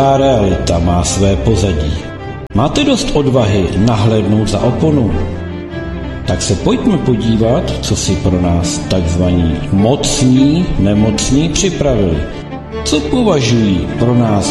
realita má své pozadí. Máte dost odvahy nahlédnout za oponu? Tak se pojďme podívat, co si pro nás takzvaní mocní nemocní připravili. Co považují pro nás